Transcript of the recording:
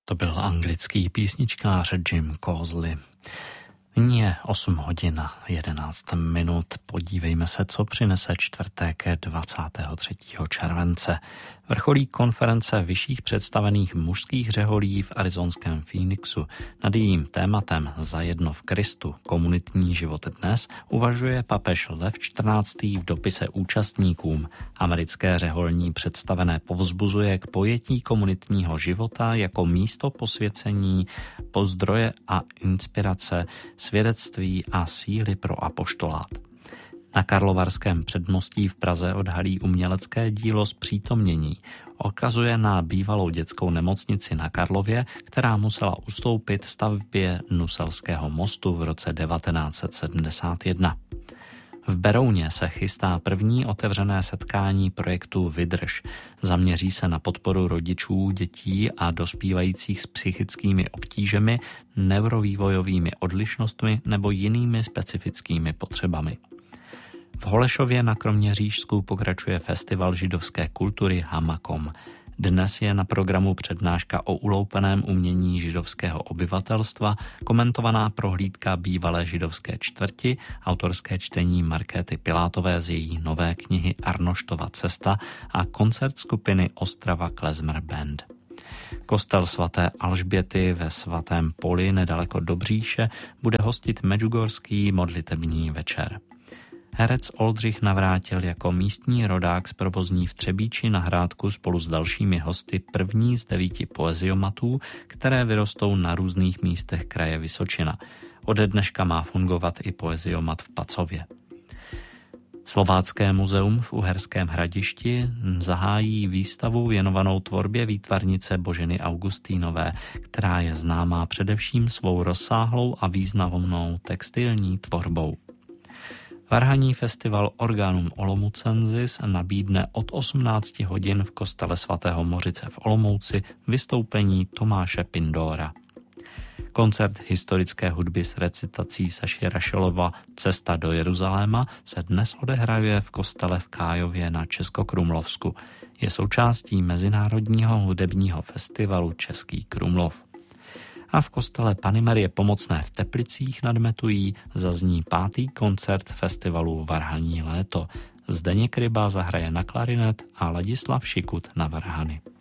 To byl anglický písničkář Jim Causley. Nyní je 8 hodin a 11 minut. Podívejme se, co přinese čtvrtek 23. července. Vrcholí konference vyšších představených mužských řeholí v arizonském Phoenixu. Nad jejím tématem Zajedno v Kristu, komunitní život dnes, uvažuje papež Lev XIV. V dopise účastníkům. Americké řeholní představené povzbuzuje k pojetí komunitního života jako místo posvěcení, pozdroje a inspirace, svědectví a síly pro apoštolát. Na Karlovarském předmostí v Praze odhalí umělecké dílo Zpřítomnění. Odkazuje na bývalou dětskou nemocnici na Karlově, která musela ustoupit stavbě Nuselského mostu v roce 1971. V Berouně se chystá první otevřené setkání projektu Vydrž. Zaměří se na podporu rodičů, dětí a dospívajících s psychickými obtížemi, neurovývojovými odlišnostmi nebo jinými specifickými potřebami. V Holešově na Kroměřížsku pokračuje festival židovské kultury Hamakom. Dnes je na programu přednáška o uloupeném umění židovského obyvatelstva, komentovaná prohlídka bývalé židovské čtvrti, autorské čtení Markéty Pilátové z její nové knihy Arnoštova cesta a koncert skupiny Ostrava Klezmer Band. Kostel svaté Alžběty ve Svatém Poli nedaleko Dobříše bude hostit medžugorský modlitební večer. Herec Oldřich Navrátil jako místní rodák zprovozní v Třebíči na Hrádku spolu s dalšími hosty první z 9 poeziomatů, které vyrostou na různých místech kraje Vysočina. Ode dneška má fungovat i poeziomat v Pacově. Slovácké muzeum v Uherském Hradišti zahájí výstavu věnovanou tvorbě výtvarnice Boženy Augustínové, která je známá především svou rozsáhlou a významnou textilní tvorbou. Varhanní festival Organum Olomoucensis nabídne od 18 hodin v kostele svatého Mořice v Olomouci vystoupení Tomáše Pindóra. Koncert historické hudby s recitací Saši Rašelova Cesta do Jeruzaléma se dnes odehrajuje v kostele v Kájově na Českokrumlovsku. Je součástí Mezinárodního hudebního festivalu Český Krumlov. A v kostele Panny Marie Pomocné v Teplicích nad Metují zazní 5. koncert festivalu Varhaní léto. Zdeněk Ryba zahraje na klarinet a Ladislav Šikut na varhany.